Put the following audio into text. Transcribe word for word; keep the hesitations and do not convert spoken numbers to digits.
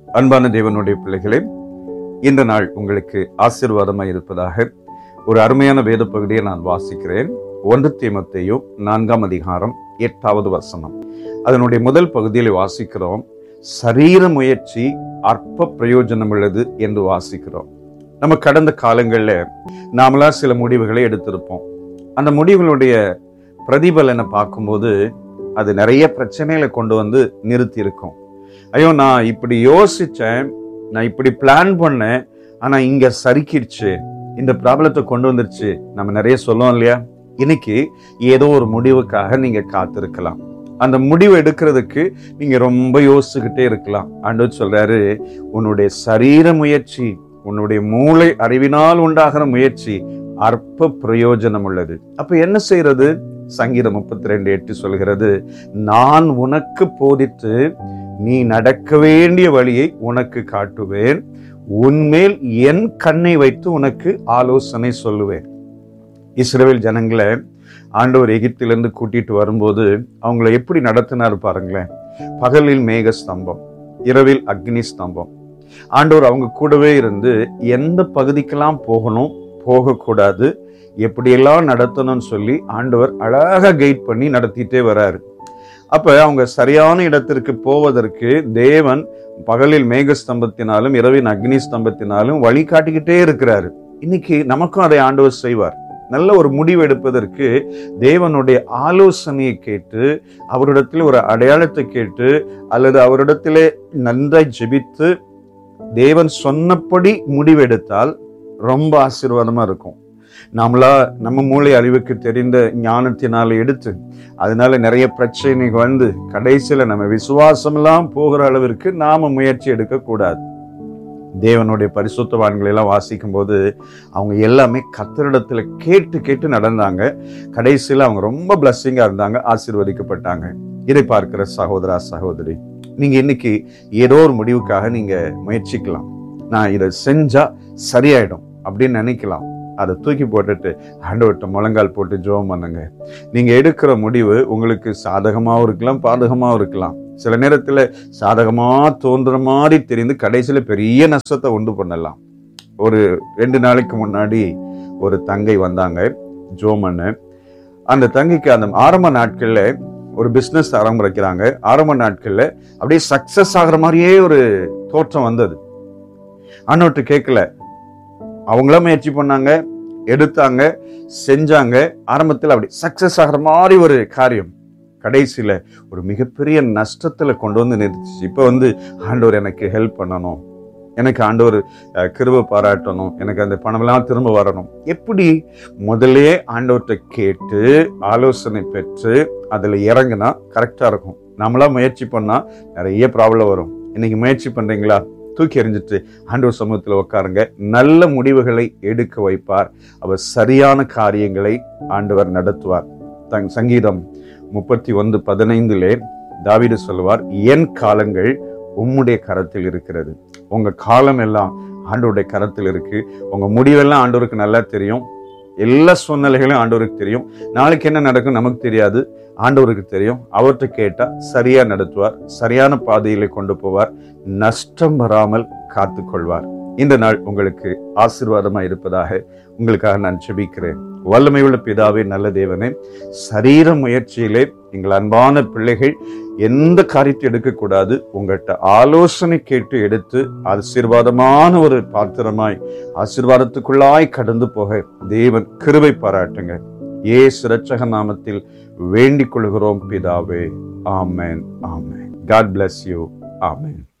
அன்பான தேவனுடைய பிள்ளைகளே, இந்த நாள் உங்களுக்கு ஆசீர்வாதமாய் இருப்பதாக ஒரு அருமையான வேத பகுதியை நான் வாசிக்கிறேன். ஒன்று தீமோத்தேயு நான்காம் அதிகாரம் எட்டாவது வசனம். அதனுடைய முதல் பகுதியில் வாசிக்கிறோம், சரீர முயற்சி அற்ப பிரயோஜனம் உள்ளது என்று வாசிக்கிறோம். நம்ம கடந்த காலங்களில் நாமளா சில முடிவுகளை எடுத்திருப்போம். அந்த முடிவுகளுடைய பிரதிபலனை பார்க்கும்போது அது நிறைய பிரச்சனைகளை கொண்டு வந்து நிறுத்தி இருக்கும். ஐயோ, நான் இப்படி யோசிச்சேன், நான் இப்படி பிளான் பண்ணேன், ஆனா இங்க சறுக்கிடுச்சு, இந்த ப்ராப்ளத்தை கொண்டு வந்துருச்சு. நம்ம நிறைய சொல்லுவோம் இல்லையா? இன்னைக்கு ஏதோ ஒரு முடிவுக்காக நீங்க காத்திருக்கலாம். அந்த முடிவு எடுக்கிறதுக்கு நீங்க ரொம்ப யோசிச்சுக்கிட்டே இருக்கலாம். ஆண்டவர் சொல்றாரு, உன்னுடைய சரீர முயற்சி, உன்னுடைய மூளை அறிவினால் உண்டாகிற முயற்சி அற்ப பிரயோஜனம் உள்ளது. அப்ப என்ன செய்யறது? சங்கீதம் முப்பத்தி ரெண்டு எட்டு சொல்கிறது, நான் உனக்கு போதித்து நீ நடக்க வேண்டிய வழியை உனக்கு காட்டுவேன், உன்மேல் என் கண்ணை வைத்து உனக்கு ஆலோசனை சொல்லுவேன். இஸ்ரவேல் ஜனங்களை ஆண்டவர் எகிப்திலிருந்து கூட்டிட்டு வரும்போது அவங்களை எப்படி நடத்தினார் பாருங்களேன். பகலில் மேக ஸ்தம்பம், இரவில் அக்னி ஸ்தம்பம். ஆண்டவர் அவங்க கூடவே இருந்து எந்த பகுதிக்கெல்லாம் போகணும், போகக்கூடாது, எப்படியெல்லாம் நடத்தணும்னு சொல்லி ஆண்டவர் அழகா கைட் பண்ணி நடத்திட்டே வராரு. அப்ப அவங்க சரியான இடத்திற்கு போவதற்கு தேவன் பகலில் மேகஸ்தம்பத்தினாலும் இரவின் அக்னி ஸ்தம்பத்தினாலும் வழி காட்டிக்கிட்டே இருக்கிறாரு. இன்னைக்கு நமக்கும் அதை ஆண்டவர் செய்வார். நல்ல ஒரு முடிவு எடுப்பதற்கு தேவனுடைய ஆலோசனையை கேட்டு, அவரிடத்தில் ஒரு அடையாளத்தை கேட்டு, அல்லது அவரிடத்திலே நன்றாய் ஜெபித்து தேவன் சொன்னபடி முடிவெடுத்தால் ரொம்ப ஆசீர்வாதமா இருக்கும். நம்மளா நம்ம மூளை அறிவுக்கு தெரிந்த ஞானத்தினால எடுத்து அதனால நிறைய பிரச்சனை வந்து கடைசியில நம்ம விசுவாசம் எல்லாம் போகிற அளவிற்கு நாம முயற்சி எடுக்க கூடாது. தேவனுடைய பரிசுத்தவான்களை எல்லாம் வாசிக்கும் போது அவங்க எல்லாமே கர்த்தரிடத்துல கேட்டு கேட்டு நடந்தாங்க. கடைசியில அவங்க ரொம்ப பிளஸ்ஸிங்கா இருந்தாங்க, ஆசீர்வதிக்கப்பட்டாங்க. இதை பார்க்கிற சகோதரா சகோதரி, நீங்க இன்னைக்கு ஏதோ ஒரு முடிவுக்காக நீங்க முயற்சிக்கலாம். நான் இதை செஞ்சா சரியாயிடும் அப்படின்னு நினைக்கலாம். அதை தூக்கி போட்டுட்டு ஆண்டவர்கிட்ட முழங்கால் போட்டு ஜெபம் பண்ணுங்க. நீங்க எடுக்கிற முடிவு உங்களுக்கு சாதகமாகவும் இருக்கலாம், பாதகமாகவும் இருக்கலாம். சில நேரத்துல சாதகமா தோன்ற மாதிரி தெரிந்து கடைசியில பெரிய நஷ்டத்தை உண்டு பண்ணலாம். ஒரு ரெண்டு நாளைக்கு முன்னாடி ஒரு தங்கை வந்தாங்க ஜெபம் பண்ண. அந்த தங்கைக்கு அந்த ஆரம்ப நாட்கள்ல ஒரு பிசினஸ் ஆரம்பிக்கிறாங்க. ஆரம்ப நாட்கள்ல அப்படியே சக்சஸ் ஆகிற மாதிரியே ஒரு தோற்றம் வந்தது. ஆண்டவர்கிட்ட கேட்கல, அவங்கள முயற்சி பண்ணாங்க, எடுத்தாங்க, செஞ்சாங்க. ஆரம்பத்தில் அப்படி சக்சஸ் ஆகிற மாதிரி ஒரு காரியம் கடைசியில ஒரு மிகப்பெரிய நஷ்டத்துல கொண்டு வந்து நிறுத்திச்சு. இப்ப வந்து ஆண்டவர் எனக்கு ஹெல்ப் பண்ணணும், எனக்கு ஆண்டவர் கிருபை பாராட்டணும், எனக்கு அந்த பணமெல்லாம் திரும்ப வரணும். எப்படி? முதலே ஆண்டவர்கிட்ட கேட்டு ஆலோசனை பெற்று அதுல இறங்குனா கரெக்டா இருக்கும். நம்மளா முயற்சி பண்ணா நிறைய ப்ராப்ளம் வரும். இன்னைக்கு முயற்சி பண்றீங்களா? தூக்கி எறிஞ்சிட்டு ஆண்டவர் சமூகத்தில் உட்காருங்க. நல்ல முடிவுகளை எடுக்க வைப்பார். அவர் சரியான காரியங்களை ஆண்டவர் நடத்துவார். தங் சங்கீதம் முப்பத்தி ஒன்று பதினைந்துலே தாவீது சொல்லுவார், என் காலங்கள் உம்முடைய கரத்தில் இருக்கிறது. உங்க காலம் எல்லாம் ஆண்டவருடைய கரத்தில் இருக்கு. உங்க முடிவெல்லாம் ஆண்டவருக்கு நல்லா தெரியும். எல்லா சூழ்நிலைகளும் ஆண்டவருக்கு தெரியும். நாளைக்கு என்ன நடக்கும் நமக்கு தெரியாது, ஆண்டவருக்கு தெரியும். அவர்கிட்ட கேட்டா சரியா நடத்துவார், சரியான பாதையில கொண்டு போவார், நஷ்டம் வராமல் காத்து கொள்வார். இந்த நாள் உங்களுக்கு ஆசீர்வாதமா இருப்பதாக உங்களுக்காக நான் ஜெபிக்கிறேன். வல்லமையுள்ள பிதாவே, நல்ல தேவனே, சரீர முயற்சியிலே எங்கள் அன்பான பிள்ளைகள் எந்த காரியத்தை எடுக்கக்கூடாது. உங்கள்கிட்ட ஆலோசனை கேட்டு எடுத்து ஆசீர்வாதமான ஒரு பாத்திரமாய் ஆசீர்வாதத்துக்குள்ளாய் கடந்து போக தேவன் கிருபை பாராட்டுங்க. இயேசு இரட்சக நாமத்தில் வேண்டிக் கொள்கிறோம் பிதாவே. ஆமென், ஆமென். God bless you. Amen.